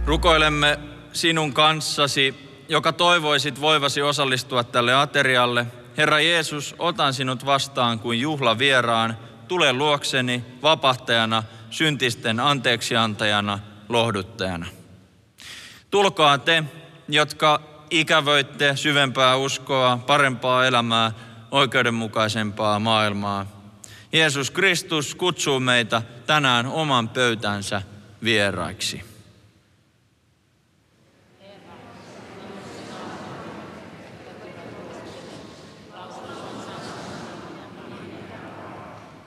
Rukoilemme sinun kanssasi, joka toivoisit voivasi osallistua tälle aterialle. Herra Jeesus, otan sinut vastaan kuin juhlavieraan. Tule luokseni vapahtajana, syntisten anteeksiantajana, lohduttajana. Tulkaa te, jotka ikävöitte syvempää uskoa, parempaa elämää, oikeudenmukaisempaa maailmaa. Jeesus Kristus kutsuu meitä tänään oman pöytänsä vieraiksi.